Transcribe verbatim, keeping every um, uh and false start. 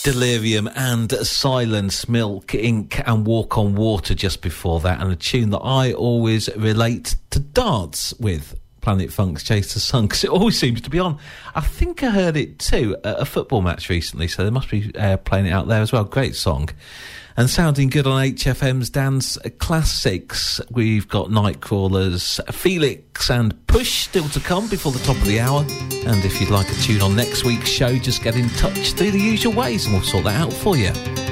Delirium and Silence, Milk, Ink and Walk on Water just before that, and a tune that I always relate to darts with, Planet Funk's Chase the Sun, because it always seems to be on. I think I heard it too at a football match recently, so they must be uh, playing it out there as well. Great song. And sounding good on H F M's Dance Classics, we've got Nightcrawlers, Felix and Push still to come before the top of the hour. And if you'd like a tune on next week's show, just get in touch through the usual ways and we'll sort that out for you.